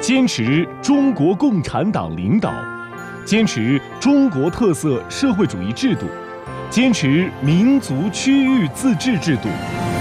坚持中国共产党领导，坚持中国特色社会主义制度，坚持民族区域自治制度。